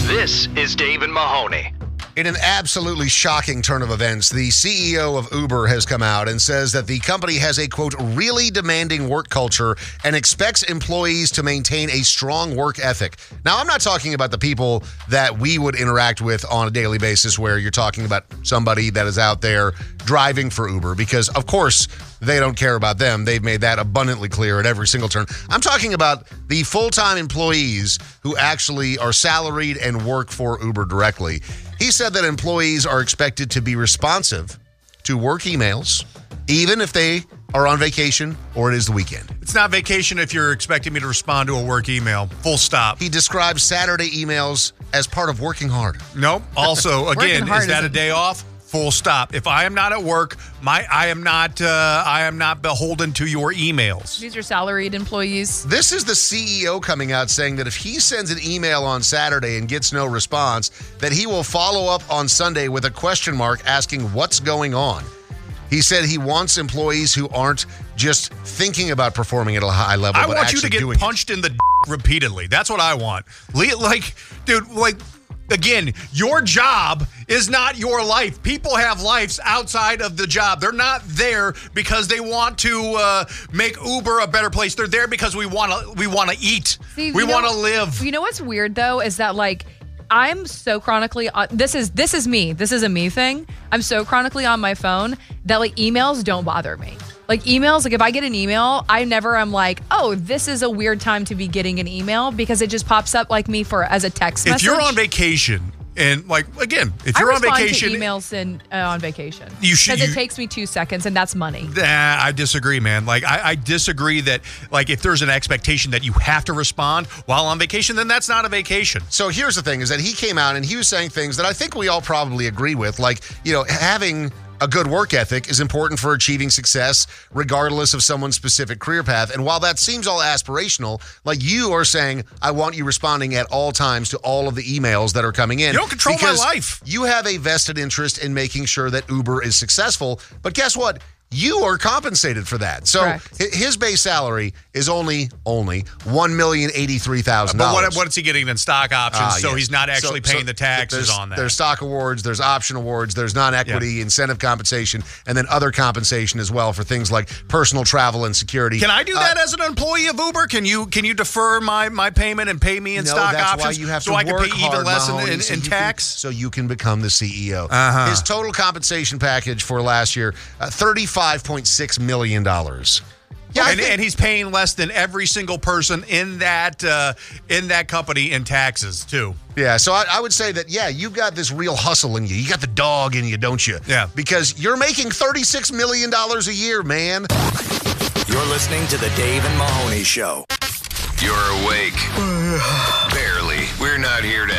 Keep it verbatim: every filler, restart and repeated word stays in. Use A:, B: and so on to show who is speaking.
A: This is Dave and Mahoney.
B: In an absolutely shocking turn of events, the C E O of Uber has come out and says that the company has a, quote, really demanding work culture and expects employees to maintain a strong work ethic. Now, I'm not talking about the people that we would interact with on a daily basis where you're talking about somebody that is out there driving for Uber, because, of course, they don't care about them. They've made that abundantly clear at every single turn. I'm talking about the full-time employees who actually are salaried and work for Uber directly. He said that employees are expected to be responsive to work emails, even if they are on vacation or it is the weekend.
C: It's not vacation if you're expecting me to respond to a work email. Full stop.
B: He describes Saturday emails as part of working hard.
C: Nope. Also, again, is that a day off? Full stop. If I am not at work, my I am not uh, I am not beholden to your emails.
D: These are salaried employees.
B: This is the C E O coming out saying that if he sends an email on Saturday and gets no response, that he will follow up on Sunday with a question mark asking what's going on. He said he wants employees who aren't just thinking about performing at a high level,
C: I
B: but
C: want you to
B: actually
C: get
B: doing
C: punched
B: it.
C: in the d- repeatedly. That's what I want. Le- Like, dude, like, again, your job is not your life. People have lives outside of the job. They're not there because they want to uh, make Uber a better place. They're there because we want to we want to eat.
D: See,
C: we
D: you know-
C: want to live.
D: You know what's weird though is that like I'm so chronically on, this is this is me. This is a me thing. I'm so chronically on my phone that like emails don't bother me. Like emails, like if I get an email, I never am like, oh, this is a weird time to be getting an email because it just pops up like me for as a text
C: If
D: message.
C: you're on vacation and like again, if
D: I
C: you're on
D: respond
C: vacation,
D: to emails and uh, on vacation
C: You should-
D: because
C: you-
D: it takes me two seconds and that's money.
C: Nah, I disagree, man. Like, I, I disagree that, like, if there's an expectation that you have to respond while on vacation, then that's not a vacation.
B: So here's the thing, is that he came out and he was saying things that I think we all probably agree with. Like, you know, having a good work ethic is important for achieving success regardless of someone's specific career path. And while that seems all aspirational, like you are saying, I want you responding at all times to all of the emails that are coming in.
C: You don't control my
B: because
C: life.
B: You have a vested interest in making sure that Uber is successful. But guess what? You are compensated for that. So
D: Correct.
B: hi- his base salary is only, only one million eighty-three thousand dollars.
C: But what, what is he getting in stock options?
B: Ah,
C: so
B: yes.
C: he's not actually
B: So-
C: paying
B: so
C: the taxes
B: there's-
C: on that.
B: There's stock awards, there's option awards, there's non-equity incentive compensation, and then other compensation as well for things like personal travel and security.
C: Can I do
B: Uh,
C: that as an employee of Uber? Can you can you defer my, my payment and pay me in
B: no,
C: stock
B: that's
C: options
B: why you have
C: so
B: to
C: I can
B: work
C: pay even
B: hard,
C: less in,
B: Mahoney,
C: in,
B: so
C: in
B: you
C: tax?
B: Can, so you can become the C E O.
C: Uh-huh.
B: His total compensation package for last year, uh, thirty-five point six million dollars. Yeah, I
C: and,
B: think-
C: and he's paying less than every single person in that uh, in that company in taxes too.
B: Yeah, so I, I would say that, yeah, you've got this real hustle in you. You got the dog in you, don't you?
C: Yeah.
B: Because you're making thirty-six million dollars a year, man.
A: You're listening to the Dave and Mahoney Show. You're awake. Barely. We're not here to